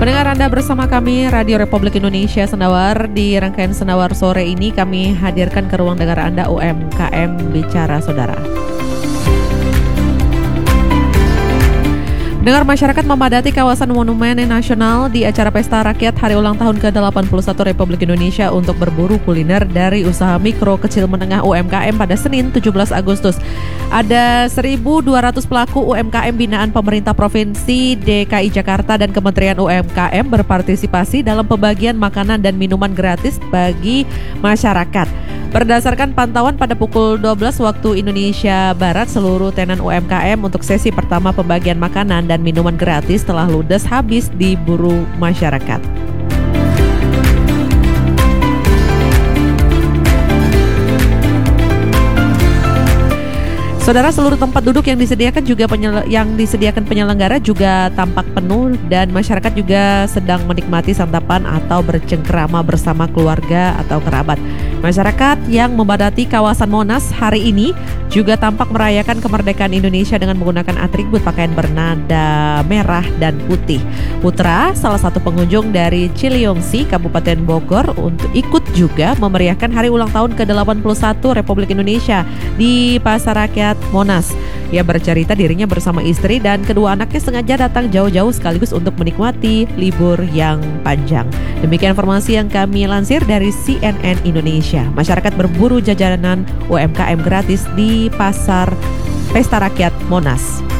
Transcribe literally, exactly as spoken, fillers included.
Pendengar, Anda bersama kami Radio Republik Indonesia Sendawar. Di rangkaian Sendawar sore ini kami hadirkan ke ruang dengar Anda U M K M Bicara Saudara. Dengar masyarakat memadati kawasan Monumen Nasional di acara Pesta Rakyat Hari Ulang Tahun ke delapan puluh satu Republik Indonesia untuk berburu kuliner dari usaha mikro kecil menengah U M K M pada Senin tujuh belas Agustus. Ada seribu dua ratus pelaku U M K M binaan pemerintah Provinsi D K I Jakarta dan Kementerian U M K M berpartisipasi dalam pembagian makanan dan minuman gratis bagi masyarakat. Berdasarkan pantauan pada pukul dua belas waktu Indonesia Barat, seluruh tenan U M K M untuk sesi pertama pembagian makanan dan minuman gratis telah ludes habis diburu masyarakat. Saudara, seluruh tempat duduk yang disediakan juga penyel- yang disediakan penyelenggara juga tampak penuh dan masyarakat juga sedang menikmati santapan atau bercengkrama bersama keluarga atau kerabat. Masyarakat yang memadati kawasan Monas hari ini juga tampak merayakan kemerdekaan Indonesia dengan menggunakan atribut pakaian bernada merah dan putih. Putra, salah satu pengunjung dari Ciliongsi, Kabupaten Bogor, untuk ikut juga memeriahkan hari ulang tahun ke delapan puluh satu Republik Indonesia di Pasar Rakyat Monas. Ia bercerita dirinya bersama istri dan kedua anaknya sengaja datang jauh-jauh sekaligus untuk menikmati libur yang panjang. Demikian informasi yang kami lansir dari C N N Indonesia. Masyarakat berburu jajanan U M K M gratis di Pasar Pesta Rakyat Monas.